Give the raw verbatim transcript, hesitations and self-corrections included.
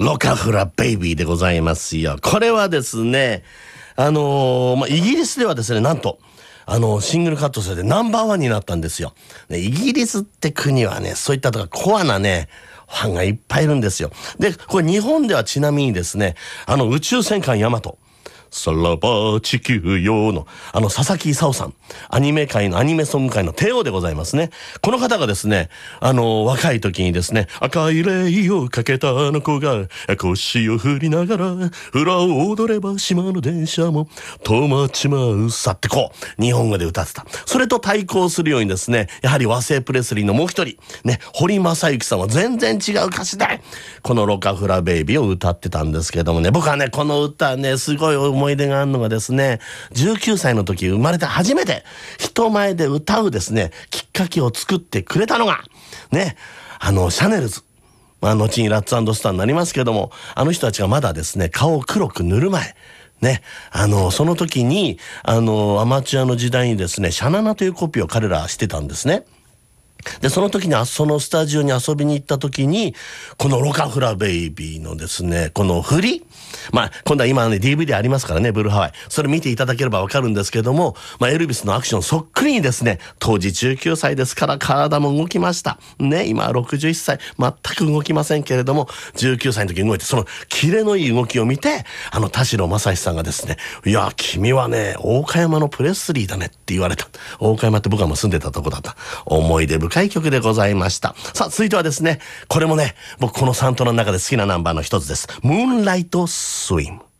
ロカフラベイビーでございますよ。これはですね、あのー、まあ、イギリスではですね、なんと、あのー、シングルカットされてナンバーワンになったんですよ。でイギリスって国はね、そういったとかコアなね、ファンがいっぱいいるんですよ。で、これ日本ではちなみにですね、あの宇宙戦艦ヤマト。さらば地球よの、あの、佐々木勲さん。アニメ界の、アニメソング界の帝王でございますね。この方がですね、あの、若い時にですね、赤いレイをかけたあの子が、腰を振りながら、裏を踊れば島の電車も止まっちまうさってこう、日本語で歌ってた。それと対抗するようにですね、やはり和製プレスリーのもう一人、ね、堀正幸さんは全然違う歌詞で、このロカフラベイビーを歌ってたんですけどもね、僕はね、この歌ね、すごい思い出があるのがですね、じゅうきゅうさいの時生まれて初めて人前で歌うですね、きっかけを作ってくれたのが、ね、あの、シャネルズ。まあ、後にラッツ&スターになりますけども、あの人たちがまだですね、顔を黒く塗る前、ね、あの、その時に、あの、アマチュアの時代にですね、シャナナというコピーを彼らしてたんですね。で、その時に、そのスタジオに遊びに行った時に、このロカフラベイビーのですね、この振り、まあ、今度は今ね、ディーブイディー ありますからね、ブルーハワイ。それ見ていただければわかるんですけども、まあ、エルビスのアクションそっくりにですね、当時じゅうきゅうさいですから体も動きました。ね、今はろくじゅういっさい、全く動きませんけれども、じゅうきゅうさいの時に動いて、そのキレのいい動きを見て、あの、田代正史さんがですね、いや、君はね、大岡山のプレスリーだねって言われた。大岡山って僕はもう住んでたとこだった。思い出深い曲でございました。さあ、続いてはですね、これもね、僕このサントラの中で好きなナンバーの一つです。ムーンライトスイム。